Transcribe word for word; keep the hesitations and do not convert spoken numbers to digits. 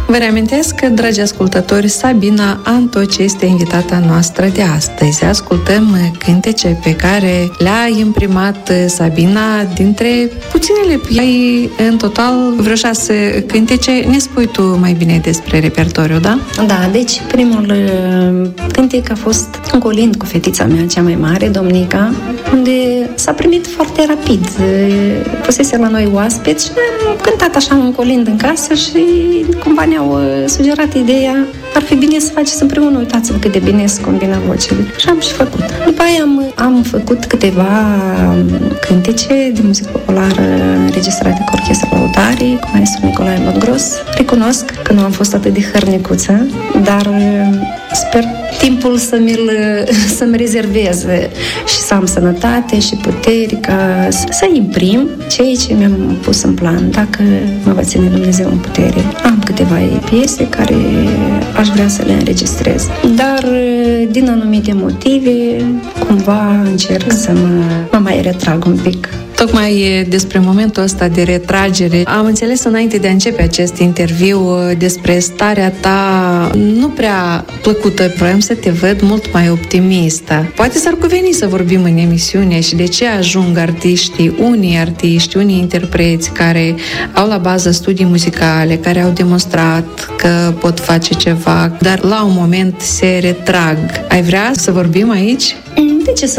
Vă reamintesc că, dragi ascultători, Sabina Antoci este invitata noastră de astăzi. Ascultăm cântece pe care le-a imprimat Sabina dintre puținele ei, în total vreo șase cântece. Ne spui tu mai bine despre repertoriu, da? Da, deci primul cântec a fost un colind cu fetița mea cea mai mare, Domnica, unde s-a primit foarte rapid. Pusese la noi oaspeți și am cântat așa un colind în casă și cumva ne-au sugerat ideea: ar fi bine să faceți împreună, uitați-vă cât de bine se combina vocele. Și am și făcut. După aia am, am făcut câteva cântece de muzică populară înregistrate cu Orchestra Lăutarii, cu maestru Nicolae Modgros. Recunosc că nu am fost atât de hărnicuță, dar sper timpul să mi-l, să-mi rezerveze și să am sănătate și puteri ca să imprim ceea ce mi-am pus în plan, dacă mă va ține Dumnezeu în putere. Am câteva piese care aș vrea să le înregistrez, dar din anumite motive cumva încerc să mă, mă mai retrag un pic. Tocmai despre momentul ăsta de retragere am înțeles înainte de a începe acest interviu despre starea ta nu prea plăcută. Vroiam să te văd mult mai optimistă. Poate s-ar cuveni să vorbim în emisiune și de ce ajung artiștii, unii artiști, unii interpreți care au la bază studii muzicale, care au demonstrat că pot face ceva, dar la un moment se retrag. Ai vrea să vorbim aici? De ce să